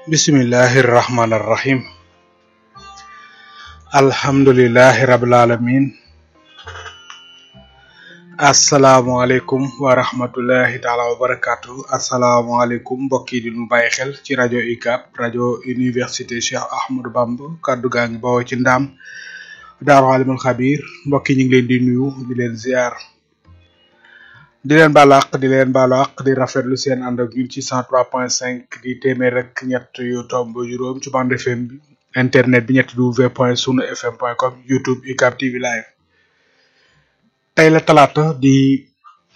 Bismillahirrahmanirrahim. Alhamdulillahi rabbil alamin. Assalamu alaikum wa rahmatullahi ta'ala wa barakatuh. Assalamu alaikum mbokk yi di nu bàyyi xel ci rajo UCAB rajo Université Cheikh Ahmadou Bamba kaddu gaa ngi bawoo ci ndam Daaru Alimul Xabir mbokk yi ñu ngi leen di nuyu di leen ziar di leen balaq di leen balaq di rafetlu seen ànd ak ñun ci 103.5 di téeméer rek ñett yu tomb juróom ci bande FM bi internet bi ñetti w.sunufm.com YouTube UCAB TV live tey la talaata di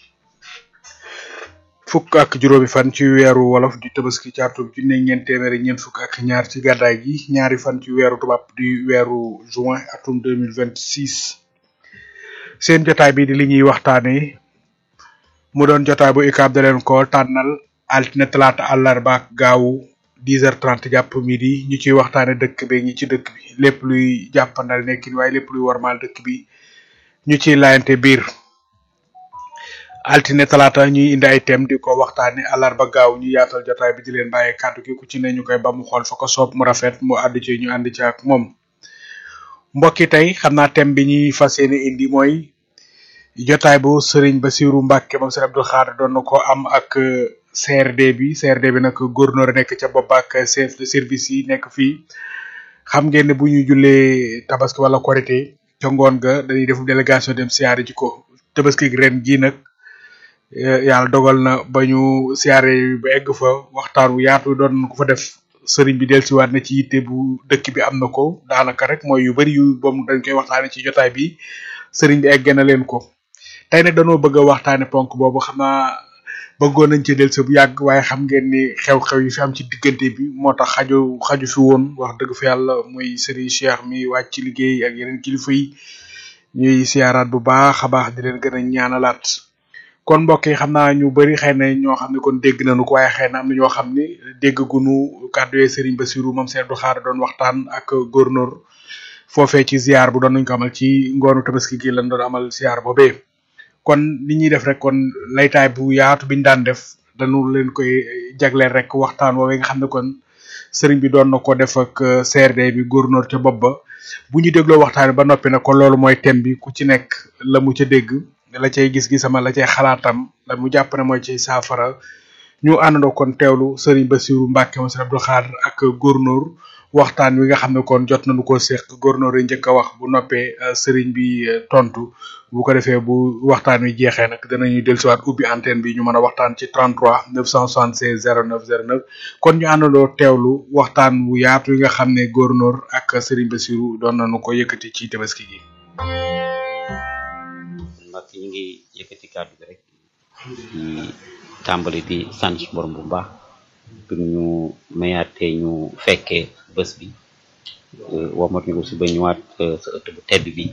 fukk ak juróomi fan ci weeru wolof di tabaski ci atum junne ñeent téeméer ñeent fukk ak ñaar ci gàddaay gi ñaari fan ci weeru tubaab di weeru juin atum 2026 seen jotaay bi di li ñuy waxtaanee mu doon jotaay bu UCAB da leen ko tànnal altine talaata àllarba ak gaawu 10h30 jàpp midi ñu ciy waxtaane dëkk bi ñi ci dëkk bi lépp luy jàppandal nekkin waaye lépp luy warmaal dëkk bi ñu ciy laayante biir altine talaata ñuy indi ay thème di ko waxtaane àllarba gaaw ñu yaatal jotaay bi di leen bàyyee kàddu gi ku ci ne ñu koy ba mu xool fa ko soob mu rafet mu àddu ci ñu ànd ci ak moom mbokki tey xam naa thème bi ñuy fas yéene indi mooy jotaay bu Serigne Bassirou Mbacké moom Serigne Abdou Khadre doon na ko am ak CRD bi nag gouverneur nekk ca bopp ak chef de service yi nekk fii xam ngeen ne bu ñu jullee tabaski wala korité ca ngoon ga dañuy def délégation dem siyaare ji ko tabaski ren ji nag yàlla dogal na ba ñu siyaare ba egg fa waxtaan wu yaatu doon ko fa def Serigne bi dellusiwaat na ci yitte bu dëkk bi am na ko daanaka rek mooy yu bari yu boom dañ koy waxtaane ci jotaay bi Serigne bi egg na leen ko tey nag dañoo bëgg a waxtaane ponk boobu xam naa bëggoon nañ ci dellusi bu yàgg waaye xam ngeen ni xew-xew yi fi am ci diggante bi moo tax xaju fi woon wax dëgg fa yàlla muy Serigne Cheikh mi wàcc ci liggéey ak yeneen kilifa yi ñuy siyaaraat bu baax a baax di leen gën a ñaanalaat kon mbokk yi xam naa ñu bari xëy na ñoo xam ne kon dégg nañu ko waaye xëy na am na ñoo xam ne dégg gunu kàddu yee Serigne Bassirou moom Serigne Abdou Khadre doon waxtaan ak gouverneur foofee ci ziar bu doon nañ ko amal ci ngoonu tabaski gi lañ doon amal ziar boobee kon li ñuy def rek kon laytaay bu yaatu biñ daan def dañu leen koy jagleel rek waxtaan woowee nga xam ne kon Serigne bi doon na ko def ak CRD bi gouverneur ca bopp ba bu ñu dégloo waxtaan ba noppi nag kon loolu mooy thème bi ku ci nekk la mu ca dégg la cay gis-gisama la cay xalaatam la mu jàpp ne mooy ci saafara ñu àndandoo kon teewlu Serigne Bassirou Mbacké moom Serigne Abdou Khadre ak gouverneur waxtaan wi nga xam ne kon jot nañu ko seq gouverneur yi njëkk a wax bu noppee Serigne bi tontu bu ko defee bu waxtaan wi jeexee nag danañuy dellusiwaat ubbi antenne bi ñu mën a waxtaan ci 33 976 09 09 kon ñu àndandoo teewlu waxtaan wu yaatu yi nga xam ne gouverneur ak Serigne Bassirou doon nañu ko yëkkati ci tabaski gi. Mbokk ñu ngi yëkkati kàddu bi rek di tàmbali di sant borom bu baax pour ñu mayaatee ñu fekkee bés bi wamat ñu ko si ba ñëwaat sa ëtt bu tedd bi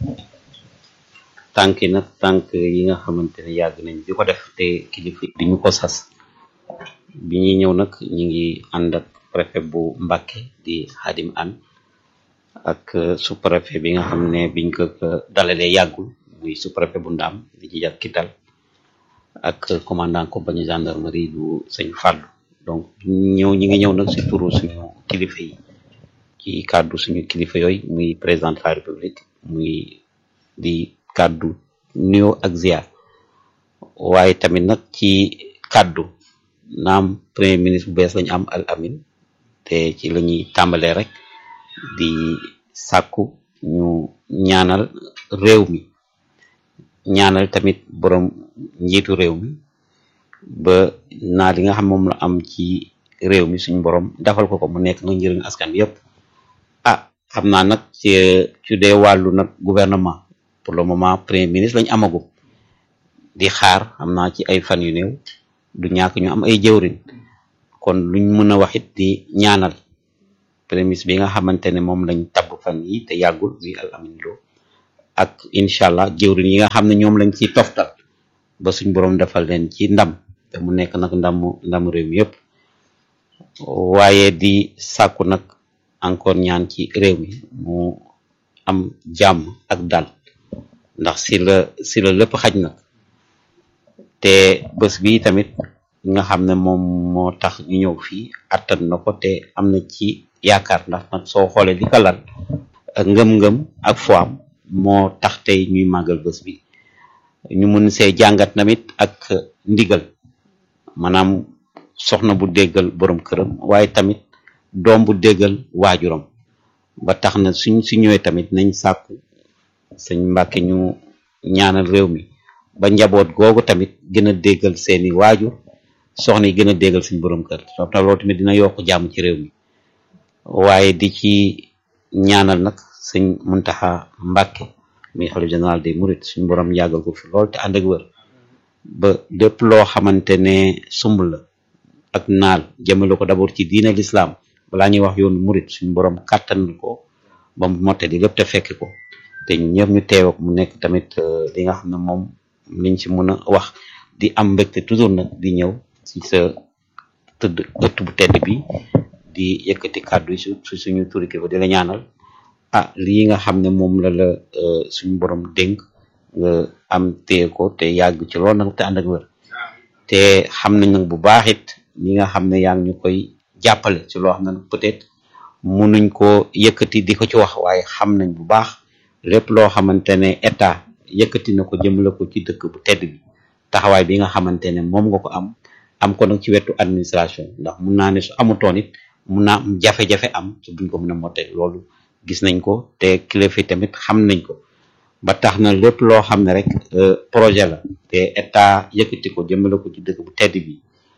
tànk nag tànk yi nga xamante ne yàgg nañ di ko def te kilifa di ñu ko sas bi ñuy ñëw nag ñu ngi ànd ak préfet bu Mbacké di Khadim Anne ak sous-préfet bi nga xam ne biñ ko dalalee yàggul muy sous-préfet bu Ndaam di ci yàgg kital ak commandant compagnie gendarmerie du sëñ Fallou donc ñi ngi ñëw nag si turu suñu kilifa yi ci kàddu suñu kilifa yooyu muy président de la république muy di kàddu nuyoo ak ziar waaye tamit nag ci kàddu naam premier ministre bu bees lañu am Al Amin te ci la ñuy tàmbalee rek di sàkku ñu ñaanal réew mi ñaanal tamit borom njiitu réew mi ba naa li nga xam moom la am ci réew mi suñu borom defal ko mu nekk nga njëriñ askan bi yëpp xam naa nag ci dee wàllu nag gouvernement pour le moment premier ministre lañu amagum di xaar xam naa ci ay fan yu néew du ñàkk ñu am ay jëwriñ kon luñ mën a wax it di ñaanal premier ministre bi nga xamante ne moom lañ tabb fan yi te yàggul muy Al Amin Lo ak incha allah jëwriñ yi nga xam ne ñoom lañ ciy toftal ba suñ borom defal leen ci ndam te mu nekk nag ndamu réew mi yëpp waaye di sàkku nag encore ñaan ci réew mi mu am jàmm ak dal ndax si la lépp xaj nag te bés bi tamit nga xam ne moom moo tax ñu ñëw fii attan na ko te am na ci yaakaar ndax nag soo xoolee li ko lal ak ngëm-ngëm ak foam moo tax tey ñuy màggal bés bi ñu mun see jàngat tamit ak ndigal maanaam soxna bu déggal borom këram waaye tamit doom bu déggal waajuram ba tax na suñ si ñëwee tamit nañ sàkku sëñ Mbàkke ñu ñaanal réew mi ba njaboot googu tamit gën a déggal seeni waajur soxna yi gën a déggal suñ borom kër soo tax loolu tamit dina yokk jàmm ci réew mi waaye di ci ñaanal nag sëñ Muntaxa Mbàkke muy xalifa général des mourides suñ borom yàggal ko fi lool te ànd ak wër ba lépp loo xamante ne sumb la ak naal jëmale ko d'abord ci diine l'islam balaa ñuy wax yoonu murid suñu borom kàttan ko ba mu motte di lépp te fekk ko te ñu ñëpp ñu teew ak mu nekk tamit li nga xam ne moom liñ ci mën a wax di am mbégte toujours nag di ñëw ci sa tëdd ëtt bu tedd bi di yëkkati kàddu yi su suñu turi kilifa di la ñaanal lii nga xam ne moom la suñu borom dénk nga am téye ko te yàgg ci lool nag te ànd ak wér te xam nañ nag bu baax it ñi nga xam ne yaa ngi ñu koy jàppale ci loo xam ne peut-être mënuñ ko yëkkati di ko ci wax waaye xam nañ bu baax lépp loo xamante ne état yëkkati na ko jëmale ko ci dëkk bu tedd bi taxawaay bi nga xamante ne moom nga ko am ko nag ci wetu administration ndax mun naa ne su amutoon it mun naa am jafe-jafe am su buñ ko mën a motte loolu gis nañ ko te kilifa tamit xam nañ ko ba tax na lépp loo xam ne rek projet la te état yëkkati ko jëmale ko ci dëkk bu tedd bi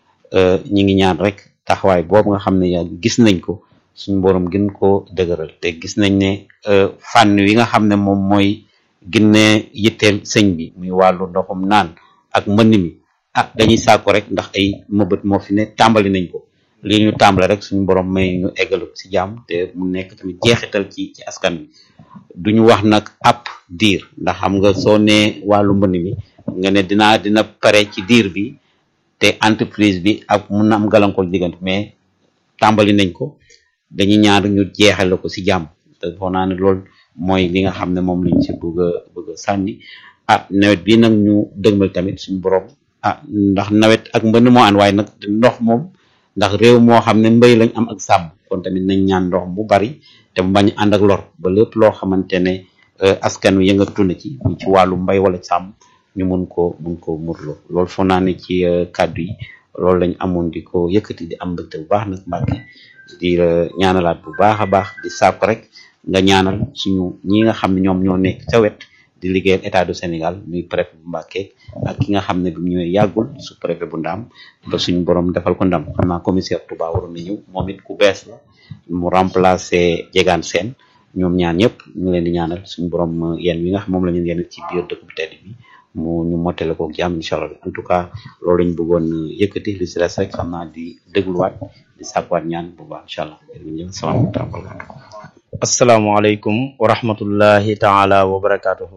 ñi ngi ñaan rek taxawaay boobu nga xam ne yaa gis nañ ko suñu borom gën ko dëgëral te gis nañ ne fànn wi nga xam ne moom mooy ginne yitteel sëñ bi muy wàllu ndoxum naan ak mbënn mi dañuy sàkko rek ndax ay mëbët moo fi ne tàmbali nañ ko li ñu tàmbale rek suñu borom may ñu eggalu ci jàmm te mu nekk tamit jeexital ci askan bi duñu wax nag ab diir ndax xam nga soo nee wàllu mbënn mi nga ne dina pare ci diir bi te entreprise bi ak mun na am gàllankoor diggante mais tàmbali nañ ko dañuy ñaar ñu jeexale ko ci jàmm te foo naa ne loolu mooy li nga xam ne moom lañ ci bëgg a sànni nawet bi nag ñu dëgmal tamit suñu borom ndax nawet ak mbënn moo ànd waaye nag ndox moom ndax réew moo xam ne mbéy lañ am ak sàmm kon tamit nañ ñaan ndox bu bari te mu bañ ànd ak lor ba lépp loo xamante ne askan wi yëngatu na ci wàllu mbay wala sàmm ñu mun ko murloo loolu foo naa ne ci kàddu yi loolu lañ amoon di ko yëkkati di am mbégte bu baax nag Mbàkke di ñaanalaat bu baax a baax di sàkku rek nga ñaanal suñu ñi nga xam ne ñoom ñoo nekk ca wet di liggéeyal état du Sénégal muy préfet bu Mbàkke ak ki nga xam ne bi mu ñëwee yàggul su préfet bu Ndaam ba suñu borom defal ko ndam xam naa commissaire Touba waroon na ñëw moom it ku bees la mu remplacer Jegaan Seen ñoom ñaan ñëpp ñu leen di ñaanal suñu borom yéen wi nga xam moom la ñu yenn ci biir dëkk bu tedd bi ñu mottale ko jàmm incha allah en tout cas loolu lañ bëggoon yëkkati li si des rek xam naa di dégluwaat di sàkkuwaat ñaan bu baax incha allah jërëjëf salaamaaleykum. asalaamaaleykum wa rahmatullahi taala wa barakaatuhu.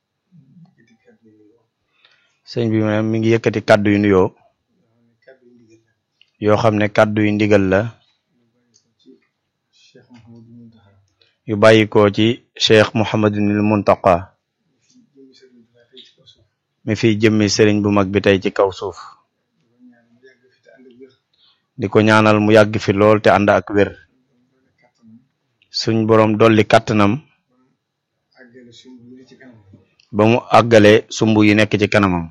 sëñ bi mi ngi yëkkati kàddu yu nuyoo yoo xam ne kàddu yu ndigal la yu bàyyi ko ci Cheikh Mouhamadunil Muntaqa mi fi jëmmi sëriñ bu mag bi tey ci kaw suuf di ko ñaanal mu yàgg fi lool te ànd ak wér suñ boroom dolli kàttanam ba mu àggale sumb yi nekk ci kanamam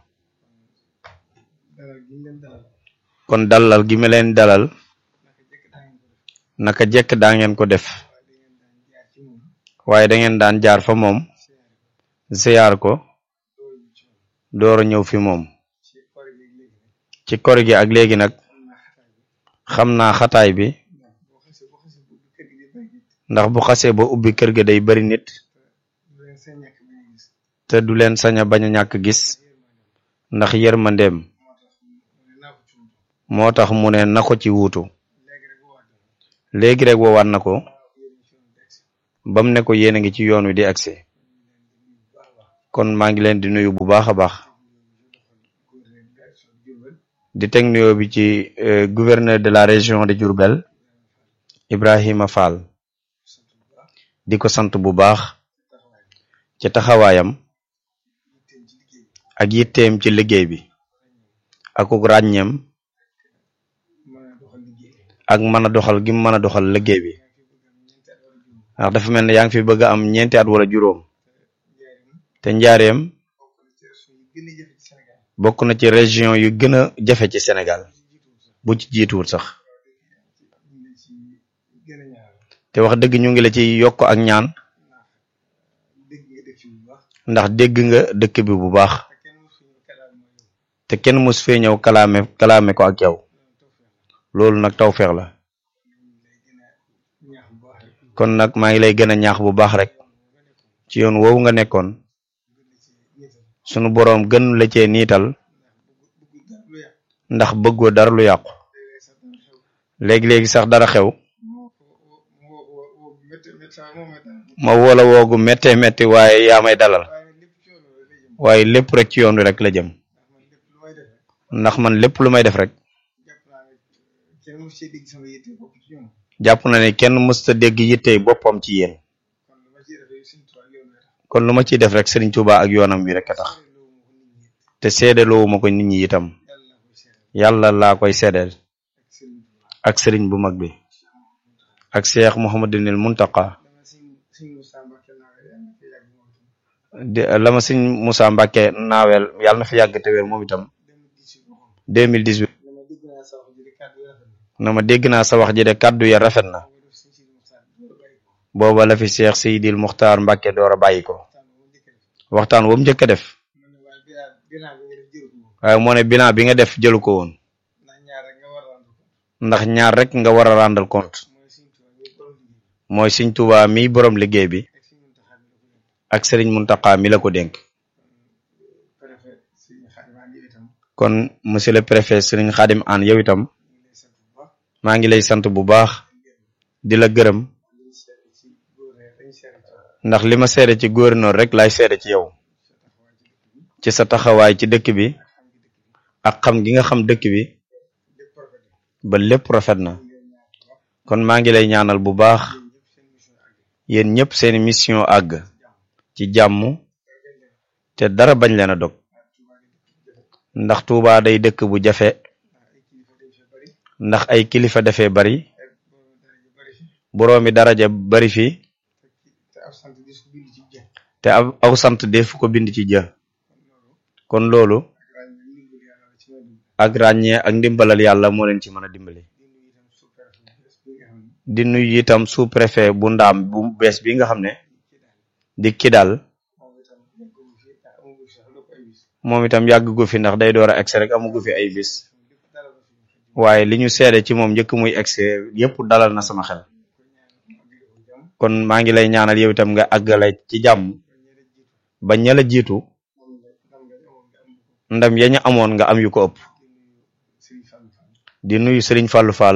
kon dalal gi ma leen dalal naka jekk daa ngeen ko def waaye da ngeen daan jaar fa moom ziyaar ko doora ñëw fi moom ci kor gi ak léegi nag xam naa xataay bi ndax bu xasee ba ubbi kër ga day bari nit te du leen sañ a bañ a ñàkk gis ndax yërmandeem moo tax mu ne na ko ci wuutu léegi rek woowaat na ko bam ne ko yéen a ngi ci yoon wi di agsi kon maa ngi leen di nuyu bu baax a baax di teg nuyoo bi ci gouverneur de la région de Diourbel Ibrahima Fall di ko sant bu baax ci taxawaayam ak yitteem ci liggéey bi akuk ràññeem ak mën a doxal gi mu mën a doxal liggéey bi ndax dafa mel ne yaa ngi fi bëgg a am 4 at wala juróom te njaareem bokk na ci région yu gën a jafe ci Sénégal bu ci jiituwul sax te wax dëgg ñu ngi la ci yokk ak ñaan ndax dégg nga dëkk bi bu baax te kenn mus fee ñëw kalaame ko ak yow loolu nag tawfeex la kon nag maa ngi lay gën a ñaax bu baax rek ci yoon woowu nga nekkoon sunu boroom gën la cee niital ndax bëggoo dara lu yàqu léegi-léegi sax dara xew ma woola woogu méttee métti waaye yaa may dalal waaye lépp rek ci yoon wi rek la jëm ndax man lépp lu may def rek jàpp na ne kenn mësta dégg yittey boppam ci yéen kon lu ma ciy def rek Serigne Touba ak yoonam wi rek a tax te seedeloowu ma ko nit ñi itam yàlla laa koy seedeel ak Serigne bu mag bi ak Cheikh Mouhamadinil Muntaqa la ma Serigne Moussa Mbacké naaweel yàlla na fi yàgg te wér moom itam 2018 na ma dégg naa sa wax ji de kàddu ya rafet na booba la fi Cheikh Seydil Muxtaar Mbacké door a bàyyi ko waxtaan wam njëkk a def waaye moo ne bilan bi nga def jëlu ko woon ndax ñaar rek nga war a rendre compte mooy Serigne Touba mi borom liggéey bi ak Serigne Mountakha mi la ko dénk kon monsieur le préfet Serigne Khadim Anne yow itam maa ngi lay sant bu baax di la gërëm ndax li ma seede ci gouverneur rek lay seede ci yow ci sa taxawaay ci dëkk bi ak xam gi nga xam dëkk bi ba lépp rafet na kon maa ngi lay ñaanal bu baax yéen ñëpp seeni mission àgg ci jàmm te dara bañ leen a dog ndax Touba day dëkk bu jafe ndax ay kilifa dafee bari boroomi daraja bari fi te aw sant def ko bind ci jë kon loolu ak ràññee ak ndimbalal yàlla moo leen ci mën a dimbali di nuyu itam sous-préfet bu ndaam bu bees bi nga xam ne di Kidal moom itam yàgg gu fi ndax day door a egsi rek amugu fi ay bis waaye li ñu seede ci moom njëkk muy egsi yépp dalal na sama xel kon maa ngi lay ñaanal yow itam nga àggale ci jàmm ba ña la jiitu ndam ya ñu amoon nga am yu ko ëpp di nuyu Serigne Fallou Fall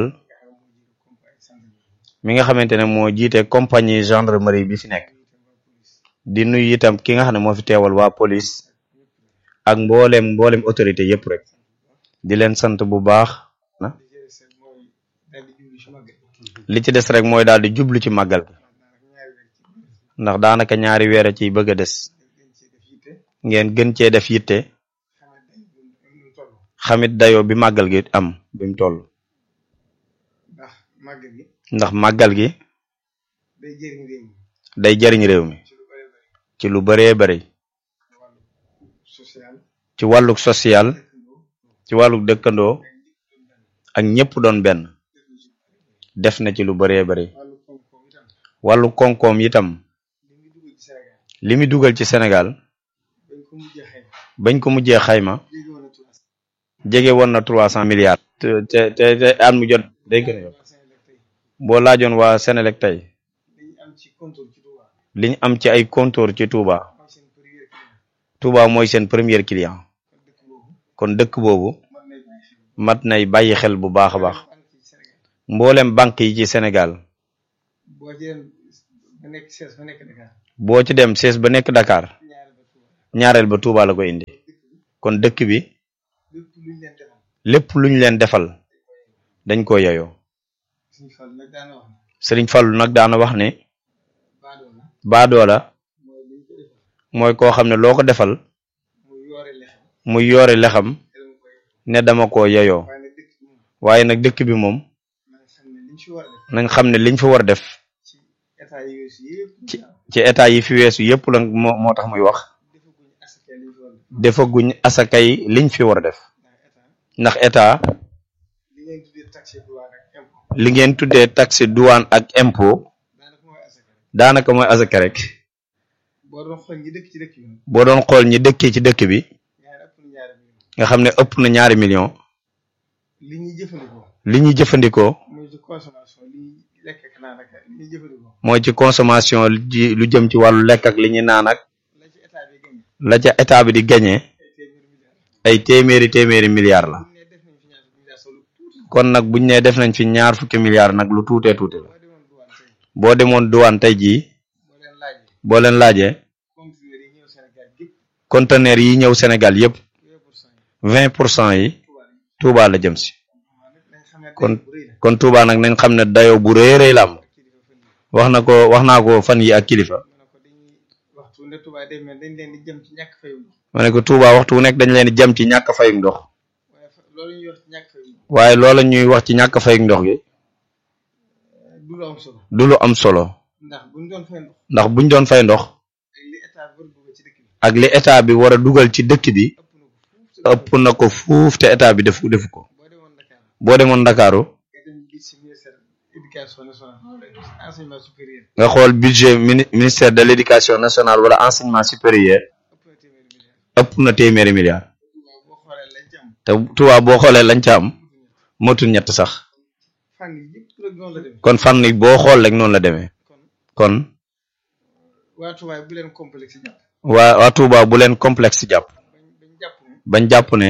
mi nga xamante ne moo jiite compagnie gendarmerie bi fi nekk di nuyu itam ki nga xam ne moo fi teewal waa police ak mboolem autorité yépp rek di leen sant bu baax na li ci des rek mooy daal di jublu ci màggal gi ndax daanaka ñaari weer ciy bëgg a des ngeen gën cee def yitte xamit dayoo bi màggal gi am bi mu toll ndax màggal gi day jariñ réew mi ci lu baree bari ci wàlluk social ci wàlluk dëkkandoo ak ñëpp doon benn def na ci lu baree bari wàllu koom-koom itam li muy dugal ci Sénégal bañ ko mujjee xayma jege woon na 300 milliards te at mu jot day gën a yokk boo laajoon waa Sénélec tey liñ am ci ay compteur ci Touba mooy seen premier client kon dëkk boobu mat nay bàyyi xel bu baax a baax mboolem banque yi ci Sénégal boo ci dem sees ba nekk Dakar ñaareel ba Touba la ko indi kon dëkk bi lépp luñ leen defal dañ ko yeyoo Serigne Fallou nag daana wax ne baadoola mooy koo xam ne loo ko defal muy yoore lexam ne dama ko yeyoo waaye nag dëkk bi moom nañ xam ne liñ fi war a def ci état yi fi weesu yëpp la moo tax muy wax defaguñ asakay liñ fi war a def ndax état li ngeen tuddee taxe douane ak impôt daanaka mooy asaka rek boo doon xool ñi dëkkee ci dëkk bi nga xam ne ëpp na ñaari million li ñuy jëfandikoo mooy ci consommation lu jëm ci wàllu lekk ak li ñuy naan ak la ca état bi di gagné ay téeméeri milliards la kon nag buñ ne def nañ fi ñaar fukki milliards nag lu tuutee tuuti la boo demoon douane tey jii boo leen laajee conteneur yi ñëw Sénégal yëpp 20% yi Touba la jëm si kon Touba nag nañ xam ne dayoo bu rëy la am wax naa ko fan yi ak kilifa ma ne ko Touba waxtu wu nekk dañ leen di jëm ci ñàkk fayum ndox waaye loola ñuy wax ci ñàkk fayum ndox gi du lu am solo ndax buñ doon fay ndox ak li état bi war a dugal ci dëkk bi ëpp na ko fuuf te état bi defu ko boo demoon Ndakaaru nga xool budget ministère de l'éducation nationale wala enseignement supérieur ëpp na téeméeri milliards te Touba boo xoolee lañ ca am motul ñett sax kon fan yi boo xool rek noonu la demee kon waa Touba bu leen complexe jàpp bañ jàpp ne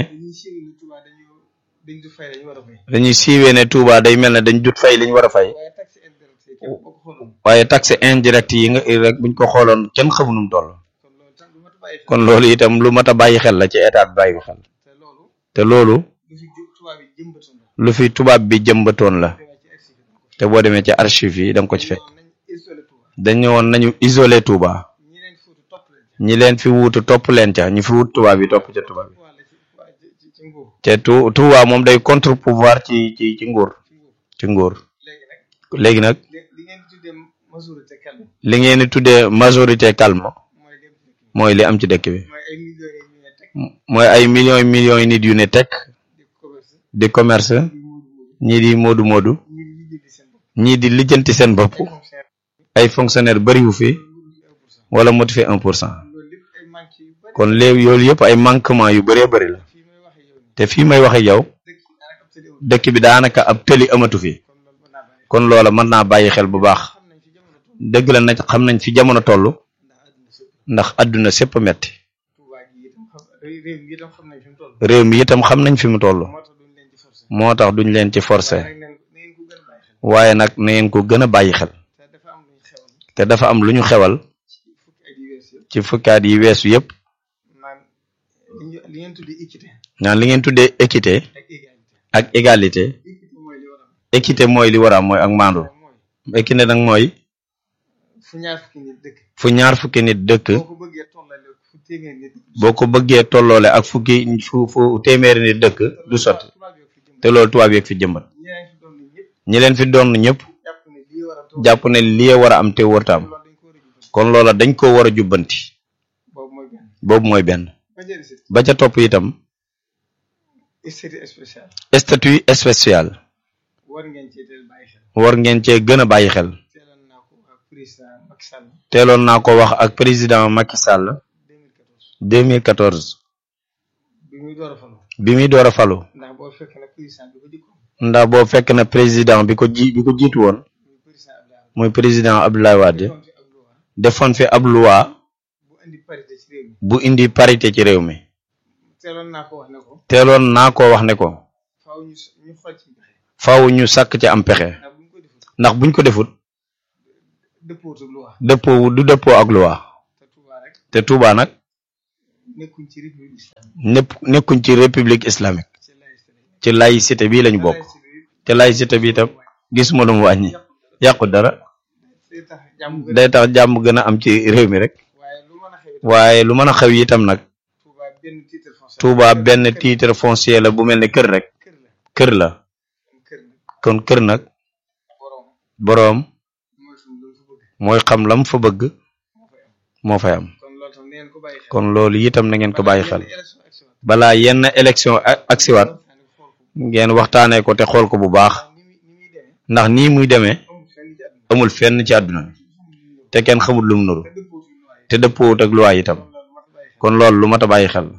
dañuy siiwee ne Touba day mel ne dañ jut fay liñ war a fay waaye taxe indirect yi nga rek buñ ko xooloon kenn xamu nu mu toll kon loolu itam lu mat a bàyyi xel la ci état bi bàyyi xel te loolu lu fi tubaab bi jëmbatoon la te boo demee ci archive yi da nga ko ci fekk dañu woon nañu isolé Touba ñi leen fi wuutu topp leen ca ñi fi wut tubaab bi topp ca tubaab bi te Touba moom day contre pouvoir ci nguur léegi nag li ngeen di tuddee majorité calme mooy li am ci dëkk bi mooy ay millions yi nit yu ne tekk di commerce ñii di moodu ñii di lijjanti seen bopp ay fonctionnaire bariwu fi wala moti fi 1% kon léegi yooyu yëpp ay manquement yu bëree bëri la te fii may waxe yow dëkk bi daanaka ab tëli amatu fi kon loola mën naa bàyyi xel bu baax dëgg la nag xam nañ fi jamono toll ndax àdduna sépp metti réew mi itam xam nañ fi mu toll moo tax duñ leen ci forcer waaye nag na ngeen ko gën a bàyyi xel te dafa am lu ñu xewal ci fukkaat yi weesu yëpp naan li ngeen tuddee équité ak égalité équité mooy li war a am mooy ak maandu équité nag mooy fu ñaar fukki nit dëkk boo ko bëggee tolloole ak fu téeméeri nit dëkk du sotti te loolu tubaab yeeg fi jëmbat ñi leen fi doon ñëpp jàpp ne lii war a am te warta am kon loola dañ ko war a jubbanti boobu mooy benn ba ca topp itam statut spécial war ngeen cee gën a bàyyi xel teeloon naa ko wax ak président Macky Sall 2014 bi muy door a falu ndax boo fekk na président bi ko jiitu woon muy président Abdoulaye Wade defoon fi ab loi bu indi parité ci réew mi teeloon naa ko wax ne ko faaw ñu sàkk ci am pexe ndax buñ ko defut dëppoo ak loi te Touba nag nekkuñ ci république islamique ci laïcité bi lañu bokk te laïcité bi itam gisuma lu mu wàññi yàqu dara day tax jàmm gën a am ci réew mi rek waaye lu mën a xew itam nag Touba benn titre foncier la bu mel ne kër rek kër la kon kër nag boroom mooy xam lam fa bëgg moo fay am kon loolu itam na ngeen ko bàyyi xel balaa yenn élection aksiwaat ngeen waxtaanee ko te xool ko bu baax ndax nii muy demee amul fenn ci àdduna bi te kenn xamul lum nuru te dëppoowut ak luwaay itam kon loolu lu mat a bàyyi xel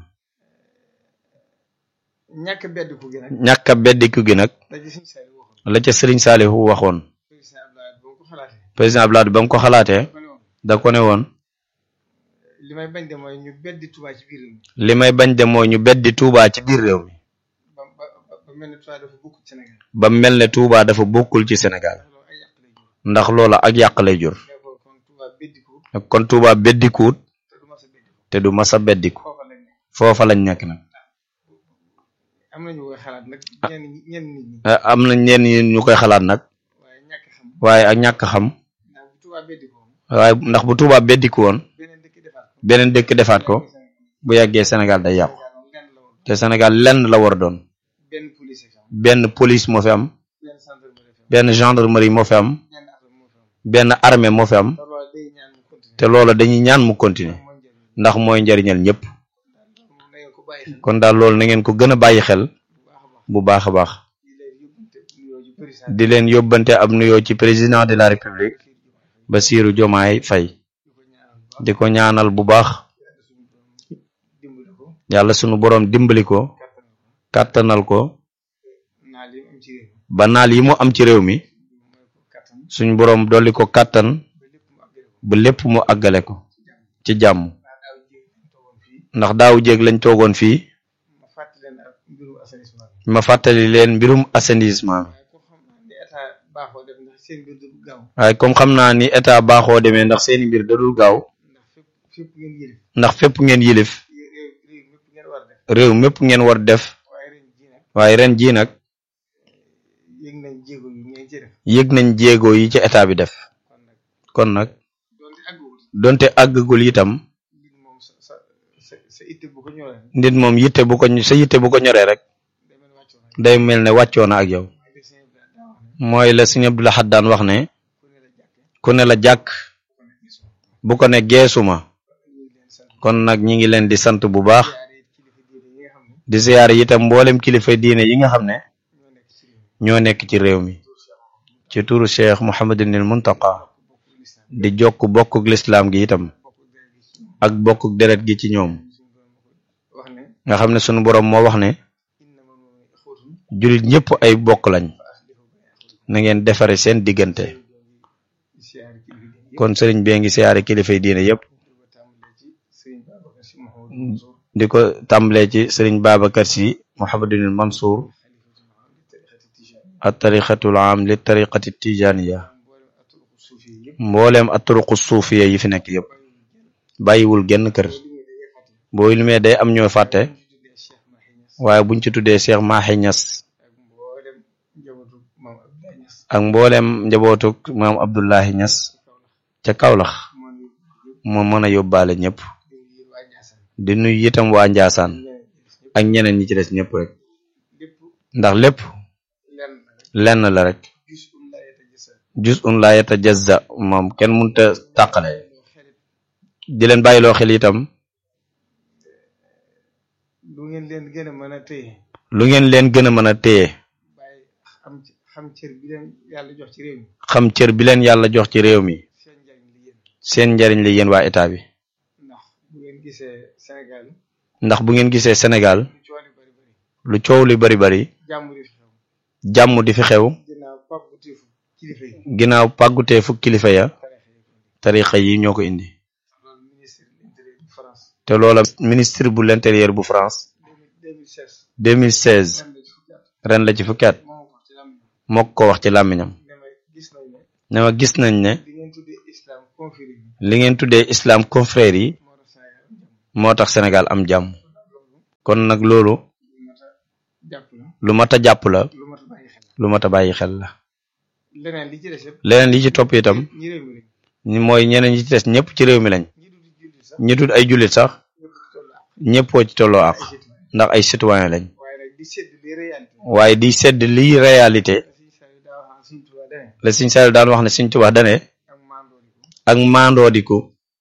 ñàkk a beddiku gi nag la ca Serigne Saliou waxoon président Abdoulaye ba mu ko xalaatee da ko ne woon li may bañ de mooy ñu beddi Touba ci biir réew mi ba mel ne Touba dafa bokkul ci Sénégal ndax loola ak yàq lay jur kon Touba beddikuut te du masa beddiku foofa lañ nekk nag am na ñenn ñi ñu koy xalaat nag waaye ak ñàkk xam waaye ndax bu Touba beddiku woon beneen dëkk defaat ko bu yàggee Sénégal day yàqu te Sénégal lenn la war a doon benn police moo fi am benn gendarmerie moo fi am benn armée moo fi am te loola dañuy ñaan mu continuer ndax mooy njariñal ñëpp kon daal loolu na ngeen ko gën a bàyyi xel bu baax a baax di leen yóbbante ab nuyoo ci président de la république Bassirou Diomaye Faye di ko ñaanal bu baax yàlla sunu boroom dimbali ko kàttanal ko ba naal yi mu am ci réew mi suñu boroom dolli ko kàttan ba lépp mu àggale ko ci jàmm ndax daaw jéeg lañ toogoon fii ma fàttali leen mbirum assainissement waaye comme xam naa ni état baaxoo demee ndax seeni mbir dadul gaaw ndax fépp ngeen yilif réew mépp ngeen war def waaye ren jii nag yëg nañ jéego yi ci état bi def kon nag donte àggagul itam nit moom sa yitte bu ko ñoree rek day mel ne wàccoo na ak yow mooy la Sëriñ Abdou Lahad daan wax ne ku ne la jàkk bu ko ne geesuma kon nag ñi ngi leen di sant bu baax di ziyaare itam mboolem kilifa diine yi nga xam ne ñoo nekk ci réew mi ci turu Cheikh Mouhamadinil Muntaqa di jokk bokkuk lislaam gi itam ak bokkuk deret gi ci ñoom nga xam ne sunu boroom moo wax ne jullit ñëpp ay bokk lañ na ngeen defare seen diggante kon sëriñ bee ngi siyaare kilifay diine yëpp di ko tàmbalee ci sëriñ Babacar Sy Mouhamadinil Mansour at tariqatul am li tariqati tijaniya mbooleem aturuqu suufiya yi fi nekk yëpp bàyyiwul genn kër boo limee day am ñoo fàtte waaye buñ ci tuddee Cheikh Mahi Niass ak mbooleem njabootuk maam Abdullahi Niass ca Kaolack moo mën a yóbbaale ñëpp di nuyu itam waa Njaasaan ak ñeneen ñi ci des ñëpp rek ndax lépp lenn la rek juz'un la yatajazza moom kenn mënta tàqale di leen bàyyiloo xel itam lu ngeen leen gën a mën a téye xam cër bi leen yàlla jox ci réew mi seen njariñ la yéen waa état bi ndax bu ngeen gisee Sénégal lu coow li bari bari jàmm di fi xew ginnaaw pàgguteefu kilifa ya tarixa yi ñoo ko indi te loola ministre bu l'intérieur bu France 2016 ren la ci fukki at moo ko wax ci làmmiñam ne ma gis nañ ne li ngeen tuddee islam confrère yi moo tax Sénégal am jàmm kon nag loolu lu mat a jàpp la lu mat a bàyyi xel la leneen li ci topp itam mooy ñeneen ñi ci des ñëpp ci réew mi lañ ñi dul ay jullit sax ñëppoo ci tolloo ak ndax ay citoyen lañ waaye di sedd liy réalité la Sëñ Saliou daan wax ne Sëñ Tuubaa dane ak maandoodiku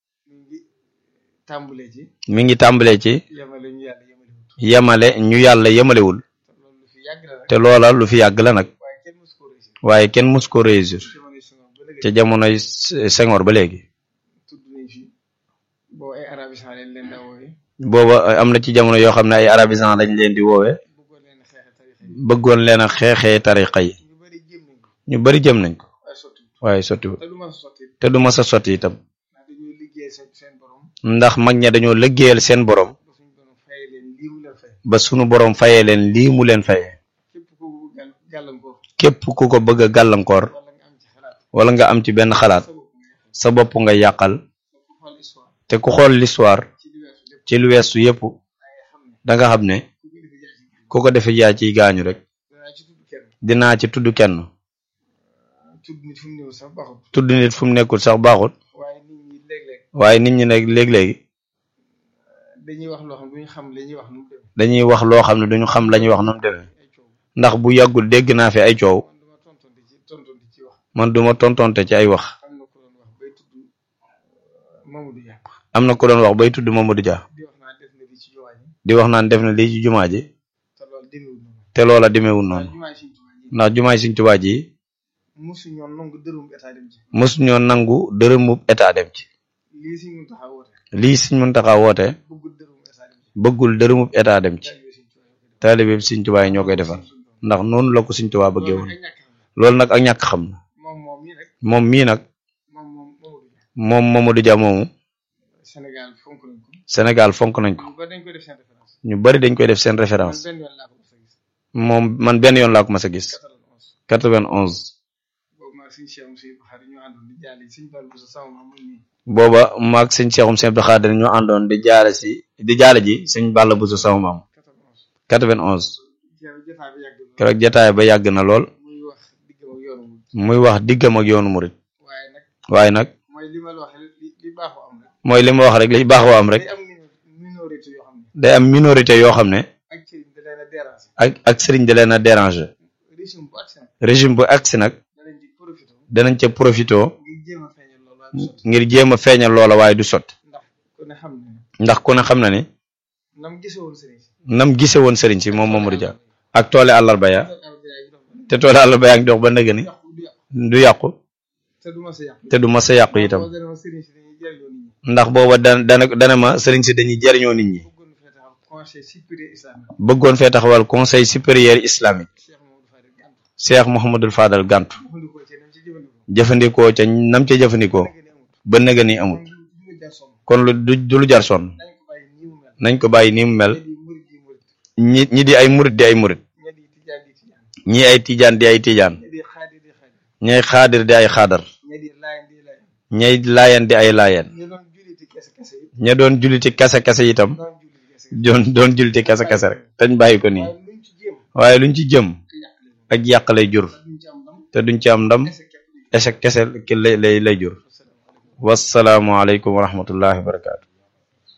mi ngi tàmbalee ci yemale ñu yàlla yemalewul te loola lu fi yàgg la nag waaye kenn mus ko réussir ca jamonoy Senghor ba léegi booba am na ci jamono yoo xam ne ay arabisants lañ leen di woowe bëggoon leen a xeexee tariqa yi ñu bari jëm nañ ko waaye sotti te du mas a sotti itam ndax mag ña dañoo liggéeyal seen borom ba sunu borom fayee leen lii mu leen fayee képp ku ko bëgg a gàllankoor wala nga am ci benn xalaat sa bopp nga yàqal te ku xool l'histoire ci lu weesu yépp da nga xam ne ku ko defee yaa ciy gaañu rek dinaa ci tudd kenn tudd nit fu mu nekkul sax baaxut waaye nit ñi nag léeg-léegi dañuy wax loo xam ne duñu xam lañuy wax nu mu demee ndax bu yàggul dégg naa fi ay coow man duma tontonte ci ay wax am na ko doon wax bay tudd Mamadou Dia di wax naan def na lii ci jumaa ji te loola demeewul noonu ndax jumaay Sëñ Tuubaa ji mosu ñoo nangu dërëmub état dem ci lii Sëñ Muntaxa woote bëggul dërëmub état dem ci taalibe Sëñ Tuubaa yi ñoo koy defal ndax noonu la ko Sëñ Tuubaa bëggee woon loolu nag ak ñàkk xam na moom mii nag moom Mamadou Dia moomu Sénégal fonk nañ ko ñu bari dañ koy def seen référence moom man benn yoon laa ko mas a gis 91 booba maag sëñ Cheikhoum Sëñ Abdou Khadir ñoo àndoon di jaale ji sëñ Balla Bousso sama maam 91 keroog jotaay ba yàgg na lool muy wax diggam ak yoonu murit waaye nag mooy li ma wax rek li baaxoo am rek day am minorité yoo xam ne ak sëriñ da leen a déranger régime bu agsi nag danañ ca profito ngir jéem a feeñal loola waaye du sotti ndax ku ne xam na ni nam gise woon sëriñ si moom Mamadou Dia ak toole àllarba ya te toole àllarba yaa ngi dox ba ndëgg ni du yàqu te du mas a yàqu itam ndax booba dana ma sëriñ si dañuy jariñoo nit ñi bëggoon fee taxawal conseil supérieur islamique Cheikh Mouhamadul Fadal gàntu jëfandikoo ca nam ca jëfandikoo ba nëga ni amul kon du lu jar sonn nañ ko bàyyi ni mu mel ñi di ay murit di ay murit ñi ay tijaan di ay tijaan ñay xaadir di ay xaadar ñay laayeen di ay laayeen ña doon juliti kase kase itam doon juliti kase kase rek tañ bàyyi ko nii waaye luñ ci jëm ak yàq lay jur te duñ ci am ndam échec kese lay jur wasalaamu aleykum wa rahmatullahi wa barakaatu